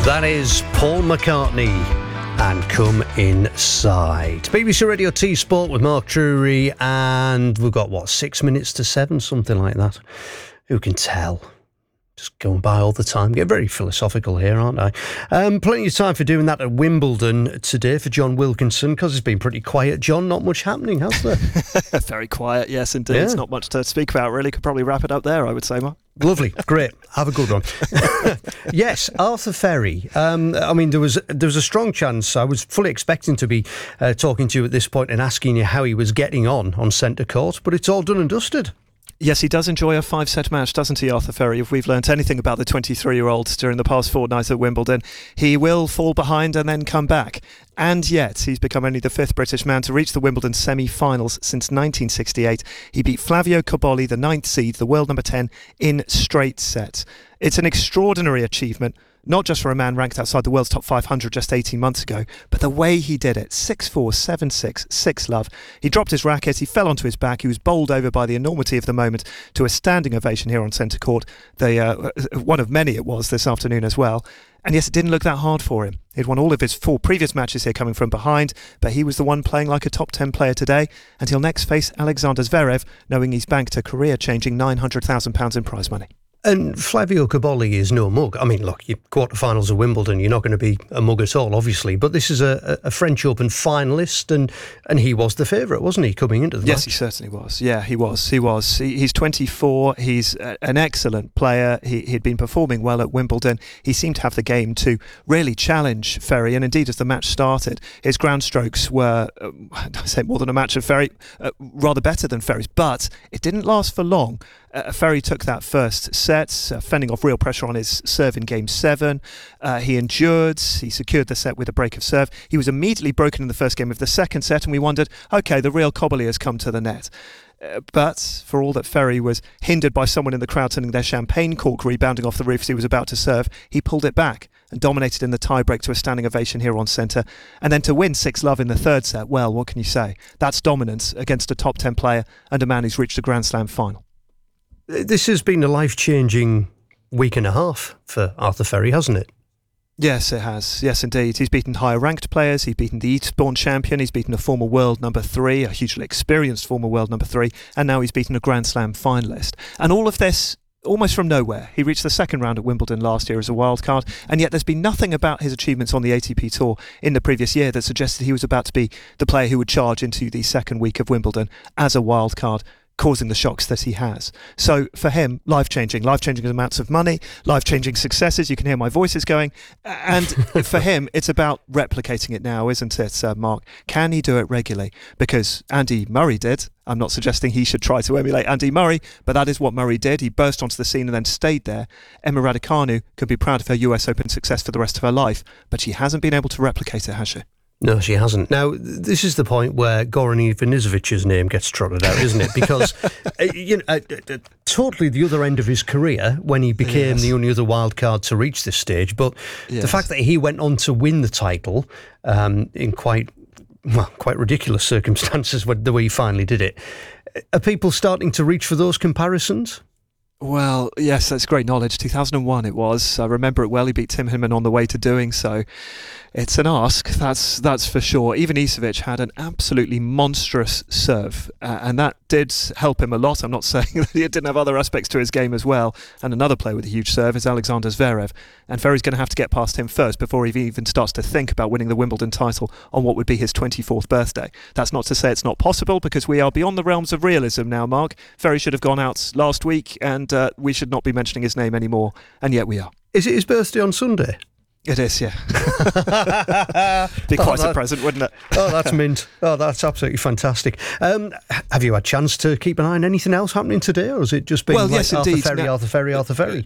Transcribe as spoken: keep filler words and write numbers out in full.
That is Paul McCartney and Come Inside. B B C Radio T Sport with Mark Drury, and we've got, what, six minutes to seven, something like that. Who can tell? Just going by all the time. Get very philosophical here, aren't I? Um, plenty of time for doing that at Wimbledon today for John Wilkinson, because it's been pretty quiet. John, not much happening, has there? Very quiet, yes, indeed. Yeah. It's not much to speak about, really. Could probably wrap it up there, I would say, Mark. Lovely, great. Have a good one. Yes, Arthur Ferry. Um, I mean, there was there was a strong chance. I was fully expecting to be uh, talking to you at this point and asking you how he was getting on on centre court, but it's all done and dusted. Yes, he does enjoy a five-set match, doesn't he, Arthur Ferry? If we've learnt anything about the twenty-three-year-old during the past fortnight at Wimbledon, he will fall behind and then come back. And yet, he's become only the fifth British man to reach the Wimbledon semi-finals since nineteen sixty-eight. He beat Flavio Cobolli, the ninth seed, the world number ten, in straight sets. It's an extraordinary achievement, not just for a man ranked outside the world's top five hundred just eighteen months ago, but the way he did it. six four, seven six, six love. He dropped his racket, he fell onto his back, he was bowled over by the enormity of the moment to a standing ovation here on centre court. The, uh, one of many it was this afternoon as well. And yes, it didn't look that hard for him. He'd won all of his four previous matches here coming from behind, but he was the one playing like a top ten player today, and he'll next face Alexander Zverev, knowing he's banked a career-changing nine hundred thousand pounds in prize money. And Flavio Cobolli is no mug. I mean, look, you quarterfinals of Wimbledon, you're not going to be a mug at all, obviously. But this is a, a French Open finalist, and, and he was the favourite, wasn't he, coming into the yes, match? Yes, he certainly was. Yeah, he was. He was. He, he's twenty-four. He's a, an excellent player. He, he'd been performing well at Wimbledon. He seemed to have the game to really challenge Ferry. And indeed, as the match started, his ground strokes were, uh, I say more than a match of Ferry, uh, rather better than Ferry's. But it didn't last for long. Uh, Ferry took that first set, uh, fending off real pressure on his serve in game seven. Uh, he endured, he secured the set with a break of serve. He was immediately broken in the first game of the second set, and we wondered, OK, the real Cobolli has come to the net. Uh, but for all that Ferry was hindered by someone in the crowd turning their champagne cork rebounding off the roof as he was about to serve, he pulled it back and dominated in the tiebreak to a standing ovation here on centre. And then to win six love in the third set, well, what can you say? That's dominance against a top ten player and a man who's reached a Grand Slam final. This has been a life-changing week and a half for Arthur Ferry, hasn't it? Yes, it has. Yes, indeed. He's beaten higher-ranked players. He's beaten the Eastbourne champion. He's beaten a former world number three, a hugely experienced former world number three, and now he's beaten a Grand Slam finalist. And all of this almost from nowhere. He reached the second round at Wimbledon last year as a wild card, and yet there's been nothing about his achievements on the A T P Tour in the previous year that suggested he was about to be the player who would charge into the second week of Wimbledon as a wild card, causing the shocks that he has. So for him, life-changing, life-changing amounts of money, life-changing successes. You can hear my voices going. And for him, it's about replicating it now, isn't it, uh, Mark? Can he do it regularly? Because Andy Murray did. I'm not suggesting he should try to emulate Andy Murray, but that is what Murray did. He burst onto the scene and then stayed there. Emma Raducanu could be proud of her U S Open success for the rest of her life, but she hasn't been able to replicate it, has she? No, she hasn't. Now, this is the point where Goran Ivanisovic's name gets trotted out, isn't it? Because, uh, you know, uh, uh, totally the other end of his career when he became yes. the only other wild card to reach this stage. But yes. the fact that he went on to win the title um, in quite, well, quite ridiculous circumstances, the way he finally did it, are people starting to reach for those comparisons? Well, yes, that's great knowledge. two thousand one it was. I remember it well. He beat Tim Hinman on the way to doing so. It's an ask, that's that's for sure. Ivanisevic had an absolutely monstrous serve, uh, and that did help him a lot. I'm not saying that he didn't have other aspects to his game as well. And another player with a huge serve is Alexander Zverev. And Ferry's going to have to get past him first before he even starts to think about winning the Wimbledon title on what would be his twenty-fourth birthday. That's not to say it's not possible, because we are beyond the realms of realism now, Mark. Ferry should have gone out last week, and uh, we should not be mentioning his name anymore, and yet we are. Is it his birthday on Sunday? It is, yeah. Be quite oh, a present, wouldn't it? Oh, that's mint. Oh, that's absolutely fantastic. Um, have you had a chance to keep an eye on anything else happening today, or has it just been well, like yes, Arthur indeed. Ferry, now, Arthur Ferry, Arthur Ferry?